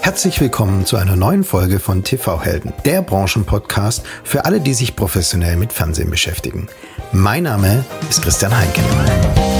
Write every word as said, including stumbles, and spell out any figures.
Herzlich willkommen zu einer neuen Folge von T V-Helden, der Branchenpodcast für alle, die sich professionell mit Fernsehen beschäftigen. Mein Name ist Christian Heinken.